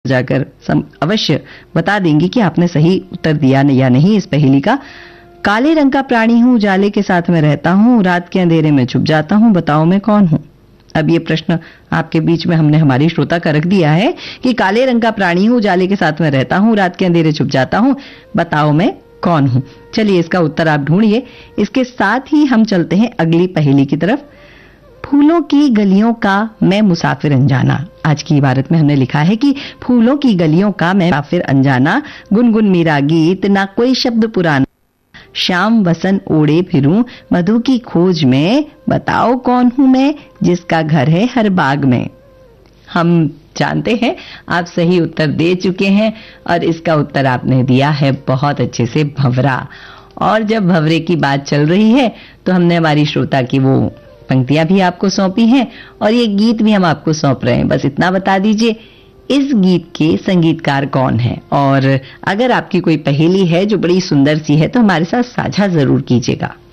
जाकर अवश्य बता देंगी कि आपने सही उत्तर दिया या नहीं इस पहेली का। काले रंग का प्राणी हूं, उजाले के साथ में रहता हूं, रात के अंधेरे में छुप जाता हूं, बताओ मैं कौन हूं। अब ये प्रश्न आपके बीच में हमने हमारी श्रोता का रख दिया है कि काले रंग का प्राणी हूं, उजाले के साथ में रहता हूं, रात के अंधेरे छुप जाता हूं, बताओ मैं कौन हूं। चलिए इसका उत्तर आप ढूंढिए। इसके साथ ही हम चलते हैं अगली पहेली की तरफ। फूलों की गलियों का मैं मुसाफिर अनजाना। आज की इबारत में हमने लिखा है कि फूलों की गलियों का मैं मुसाफिर अनजाना, गुनगुन मेरा गीत, ना कोई शब्द पुराना, शाम वसन ओढ़े फिरूं मधु की खोज में, बताओ कौन हूं मैं, जिसका घर है हर बाग में। हम जानते हैं आप सही उत्तर दे चुके हैं और इसका उत्तर आपने दिया है बहुत अच्छे से, भंवरा। और जब भंवरे की बात चल रही है तो हमने हमारी श्रोता की वो पंक्तियां भी आपको सौंपी हैं और ये गीत भी हम आपको सौंप रहे हैं। बस इतना बता दीजिए इस गीत के संगीतकार कौन है। और अगर आपकी कोई पहेली है जो बड़ी सुंदर सी है तो हमारे साथ साझा जरूर कीजिएगा।